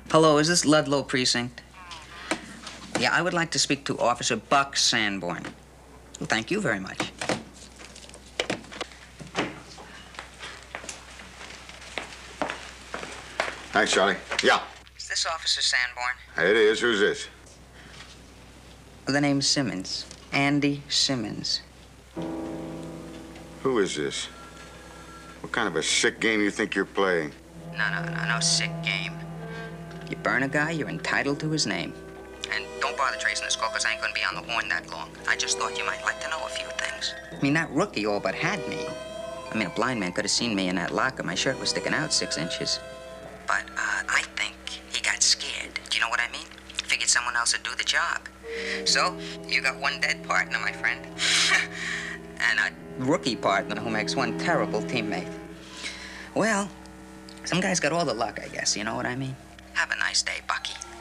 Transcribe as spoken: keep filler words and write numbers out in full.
Hello, is this Ludlow Precinct? Yeah, I would like to speak to Officer Buck Sanborn. Well, thank you very much. Thanks, Charlie. Yeah. Is this Officer Sanborn? It is. Who's this? Well, the name's Simmons. Andy Simmons. Who is this? What kind of a sick game you think you're playing? No, no, no, no sick game. You burn a guy, you're entitled to his name. And don't bother tracing the score, because I ain't gonna be on the horn that long. I just thought you might like to know a few things. I mean, that rookie all but had me. I mean, a blind man could have seen me in that locker. My shirt was sticking out six inches. But, uh, I think he got scared. Do you know what I mean? Figured someone else would do the job. So, you got one dead partner, my friend. And a rookie partner who makes one terrible teammate. Well, some guys got all the luck, I guess. You know what I mean? Have a nice day, Bucky.